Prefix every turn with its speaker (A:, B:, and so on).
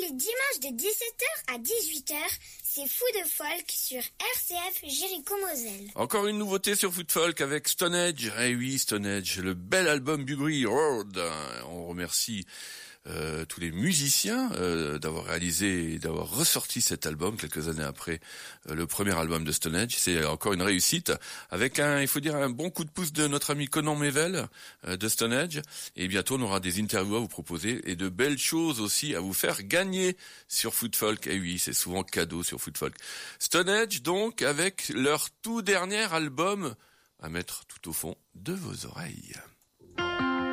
A: tous les dimanches de 17h à 18h, c'est Fou de Folk sur RCF Jéricho-Moselle.
B: Encore une nouveauté sur Food Folk avec Stone Age. Eh oui, Stone Age, le bel album Buggery Road. On remercie tous les musiciens d'avoir réalisé et d'avoir ressorti cet album quelques années après le premier album de Stone Age. C'est encore une réussite avec il faut dire, un bon coup de pouce de notre ami Conan Mével de Stone Age. Et bientôt, on aura des interviews à vous proposer et de belles choses aussi à vous faire gagner sur Food Folk. Et oui, c'est souvent cadeau sur Food Folk. Stone Age, donc, avec leur tout dernier album à mettre tout au fond de vos oreilles.